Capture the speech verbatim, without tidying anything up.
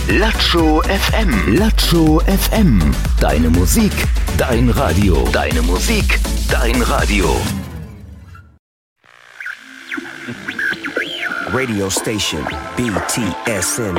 Latscho F M. Latscho F M. Deine Musik, dein Radio. Deine Musik, dein Radio. Radio station B T S N